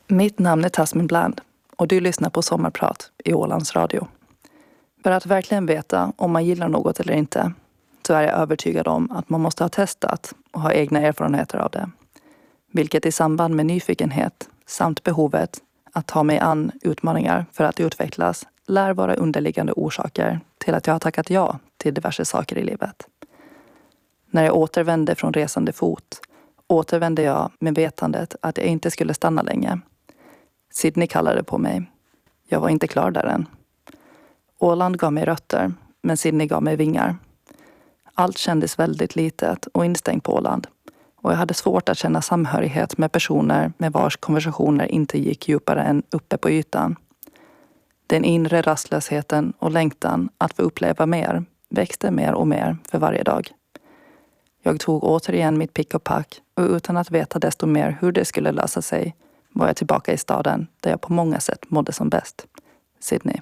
Mitt namn är Tasmin Bland och du lyssnar på Sommarprat i Ålands Radio. För att verkligen veta om man gillar något eller inte så är jag övertygad om att man måste ha testat och ha egna erfarenheter av det. Vilket i samband med nyfikenhet samt behovet att ta mig an utmaningar för att utvecklas lär vara underliggande orsaker till att jag har tackat ja till diverse saker i livet. När jag återvände från resande fot återvände jag med vetandet att jag inte skulle stanna länge. Sydney kallade på mig. Jag var inte klar där än. Åland gav mig rötter, men Sydney gav mig vingar. Allt kändes väldigt litet och instängt på Åland. Och jag hade svårt att känna samhörighet med personer med vars konversationer inte gick djupare än uppe på ytan. Den inre rastlösheten och längtan att få uppleva mer växte mer och mer för varje dag. Jag tog återigen mitt pick och pack och utan att veta desto mer hur det skulle lösa sig var jag tillbaka i staden där jag på många sätt mådde som bäst. Sydney.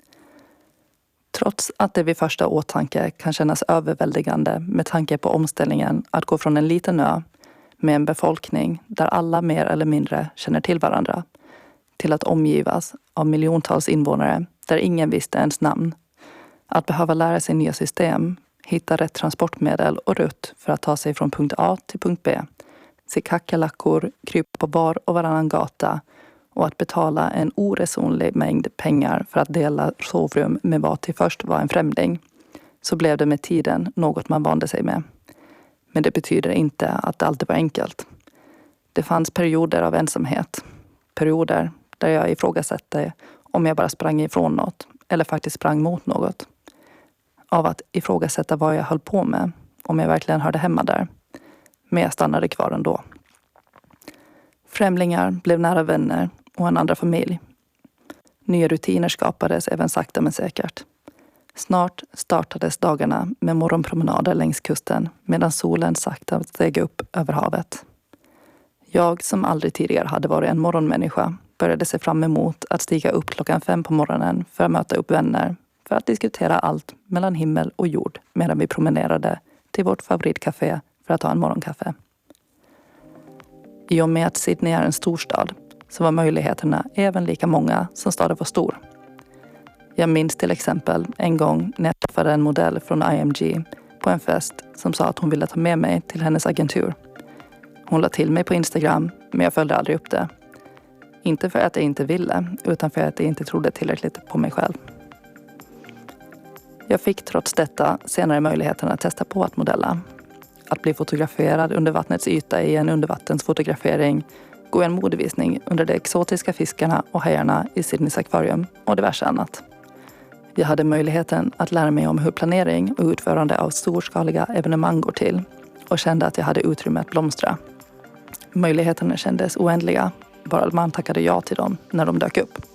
Trots att det vid första åtanke kan kännas överväldigande med tanke på omställningen att gå från en liten ö med en befolkning där alla mer eller mindre känner till varandra till att omgivas av miljontals invånare där ingen visste ens namn. Att behöva lära sig nya system, hitta rätt transportmedel och rutt för att ta sig från punkt A till punkt B. Se kackerlackor krypa på var och varannan gata och att betala en oresonlig mängd pengar för att dela sovrum med vad till först var en främling. Så blev det med tiden något man vande sig med. Men det betyder inte att det alltid var enkelt. Det fanns perioder av ensamhet. Perioder där jag ifrågasatte om jag bara sprang ifrån något eller faktiskt sprang mot något. Av att ifrågasätta vad jag höll på med, om jag verkligen hörde hemma där. Men jag stannade kvar ändå. Främlingar blev nära vänner och en andra familj. Nya rutiner skapades även sakta men säkert. Snart startades dagarna med morgonpromenader längs kusten medan solen sakta steg upp över havet. Jag som aldrig tidigare hade varit en morgonmänniska började se fram emot att stiga upp 5:00 på morgonen för att möta upp vänner för att diskutera allt mellan himmel och jord medan vi promenerade till vårt favoritcafé för att ta en morgonkaffe. I och med att Sydney är en storstad så var möjligheterna även lika många som staden var stor. Jag minns till exempel en gång när jag träffade en modell från IMG på en fest som sa att hon ville ta med mig till hennes agentur. Hon la till mig på Instagram men jag följde aldrig upp det. Inte för att jag inte ville utan för att jag inte trodde tillräckligt på mig själv. Jag fick trots detta senare möjligheten att testa på att modella. Att bli fotograferad under vattnets yta i en undervattensfotografering, gå en modevisning under de exotiska fiskarna och hajarna i Sydneys akvarium och diverse annat. Jag hade möjligheten att lära mig om hur planering och utförande av storskaliga evenemang går till och kände att jag hade utrymme att blomstra. Möjligheterna kändes oändliga, bara man tackade ja till dem när de dök upp.